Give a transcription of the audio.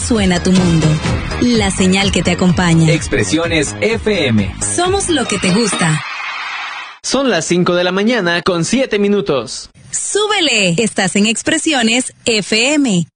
suena tu mundo. La señal que te acompaña. Expresiones FM. Somos lo que te gusta. Son las 5 de la mañana con 7 minutos. ¡Súbele! Estás en Expresiones FM.